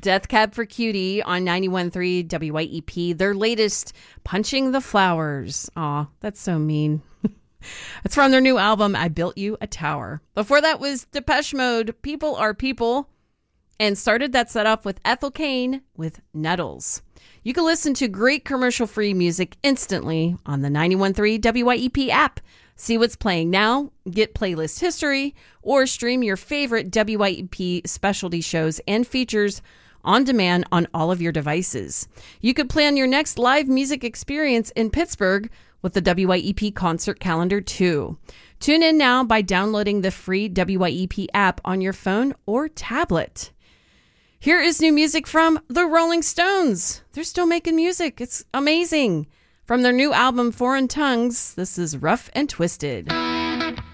Death Cab for Cutie on 91.3 WYEP. Their latest, Punching the Flowers. Aw, that's so mean. It's from their new album, I Built You a Tower. Before that was Depeche Mode, People Are People. And started that set off with Ethel Cain with Nettles. You can listen to great commercial-free music instantly on the 91.3 WYEP app. See what's playing now, get playlist history, or stream your favorite WYEP specialty shows and features on demand on all of your devices. You could plan your next live music experience in Pittsburgh with the WYEP Concert Calendar too. Tune in now by downloading the free WYEP app on your phone or tablet. Here is new music from the Rolling Stones. They're still making music. It's amazing. From their new album, Foreign Tongues, this is Rough and Twisted.